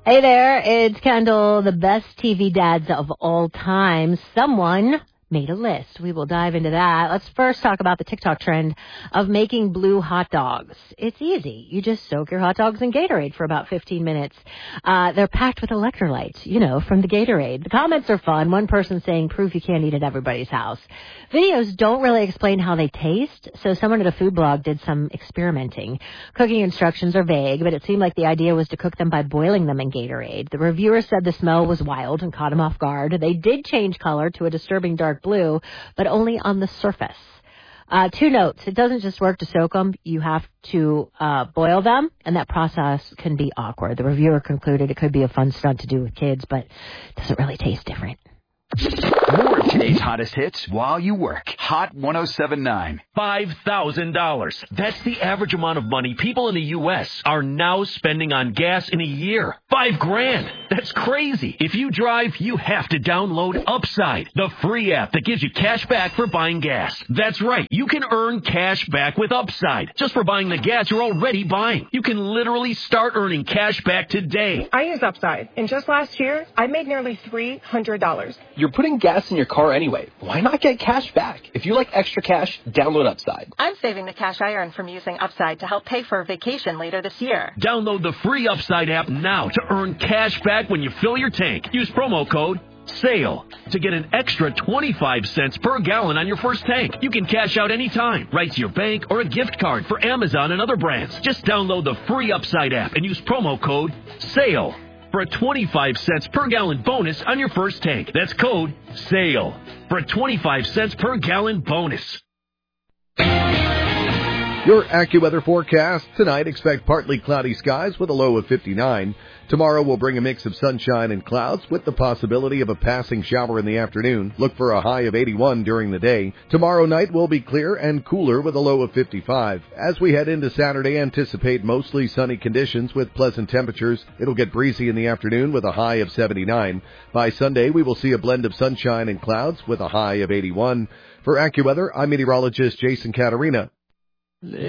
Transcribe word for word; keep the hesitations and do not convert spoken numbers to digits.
Hey there, it's Kendall, the best T V dads of all time. Someone made a list. We will dive into that. Let's first talk about the TikTok trend of making blue hot dogs. It's easy. You just soak your hot dogs in Gatorade for about fifteen minutes. Uh, they're packed with electrolytes, you know, from the Gatorade. The comments are fun. One person saying, proof you can't eat at everybody's house. Videos don't really explain how they taste, so someone at a food blog did some experimenting. Cooking instructions are vague, but it seemed like the idea was to cook them by boiling them in Gatorade. The reviewer said the smell was wild and caught him off guard. They did change color to a disturbing dark blue, but only on the surface. Uh, two notes. It doesn't just work to soak them. You have to uh, boil them, and that process can be awkward. The reviewer concluded it could be a fun stunt to do with kids, but it doesn't really taste different. More of today's hottest hits while you work. Hot one oh seven point nine. five thousand dollars. That's the average amount of money people in the U S are now spending on gas in a year. Five grand. That's crazy. If you drive, you have to download Upside, the free app that gives you cash back for buying gas. That's right. You can earn cash back with Upside just for buying the gas you're already buying. You can literally start earning cash back today. I use Upside, and just last year, I made nearly three hundred dollars. You're putting gas in your car anyway. Why not get cash back? If you like extra cash, download Upside. I'm saving the cash I earn from using Upside to help pay for a vacation later this year. Download the free Upside app now to earn cash back when you fill your tank. Use promo code SALE to get an extra twenty-five cents per gallon on your first tank. You can cash out anytime, right to your bank or a gift card for Amazon and other brands. Just download the free Upside app and use promo code SALE for a twenty-five cents per gallon bonus on your first tank. That's code SALE for a twenty-five cents per gallon bonus. Your AccuWeather forecast. Tonight, expect partly cloudy skies with a low of fifty-nine. Tomorrow will bring a mix of sunshine and clouds with the possibility of a passing shower in the afternoon. Look for a high of eighty-one during the day. Tomorrow night will be clear and cooler with a low of fifty-five. As we head into Saturday, anticipate mostly sunny conditions with pleasant temperatures. It'll get breezy in the afternoon with a high of seventy-nine. By Sunday, we will see a blend of sunshine and clouds with a high of eighty-one. For AccuWeather, I'm meteorologist Jason Caterina.